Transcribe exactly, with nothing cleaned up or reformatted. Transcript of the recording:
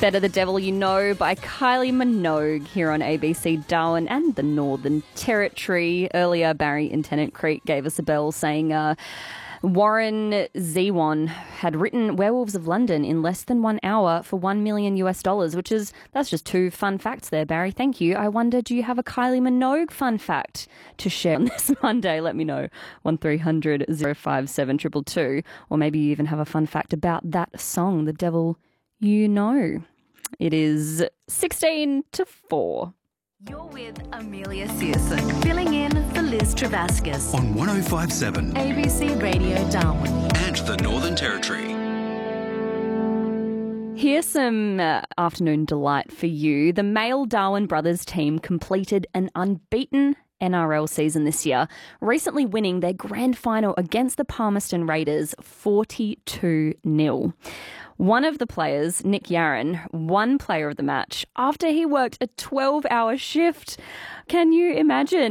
Better the Devil You Know by Kylie Minogue here on A B C Darwin and the Northern Territory. Earlier, Barry in Tennant Creek gave us a bell saying uh, Warren Zevon had written Werewolves of London in less than one hour for one million US dollars, which is, that's just two fun facts there, Barry. Thank you. I wonder, do you have a Kylie Minogue fun fact to share on this Monday? Let me know. one three hundred oh five seven two two two. Or maybe you even have a fun fact about that song, The Devil You Know. It is sixteen to four. You're with Amelia Searson, filling in for Liz Travascus on one oh five point seven A B C Radio Darwin and the Northern Territory. Here's some uh, afternoon delight for you. The male Darwin Brothers team completed an unbeaten N R L season this year, recently winning their grand final against the Palmerston Raiders forty-two nil. One of the players, Nick Yarran, won player of the match after he worked a twelve-hour shift. Can you imagine?